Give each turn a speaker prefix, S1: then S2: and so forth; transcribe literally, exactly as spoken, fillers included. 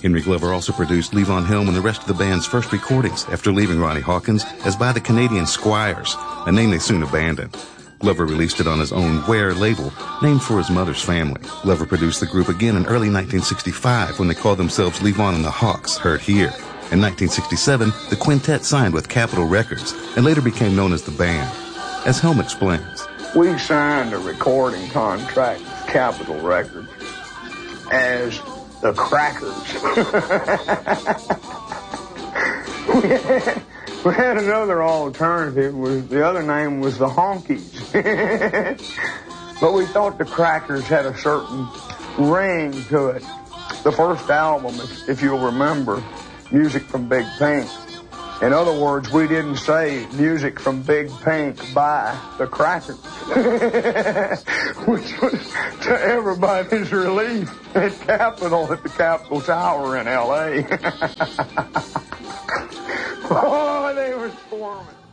S1: Henry Glover also produced Levon Helm and the rest of the band's first recordings after leaving Ronnie Hawkins as by the Canadian Squires, a name they soon abandoned. Glover released it on his own Ware label, named for his mother's family. Glover produced the group again in early nineteen sixty-five when they called themselves Levon and the Hawks, heard here. In nineteen sixty-seven, the quintet signed with Capitol Records and later became known as the band. As Helm explains,
S2: we signed a recording contract with Capitol Records as the Crackers. we, had, we had another alternative. Was the other name was the Honkies. But we thought the Crackers had a certain ring to it. The first album, if, if you'll remember, Music from Big Pink. In other words, we didn't say Music from Big Pink by the Crackers. Which was to everybody's relief at Capitol, at the Capitol Tower in L A Oh, they were swarming.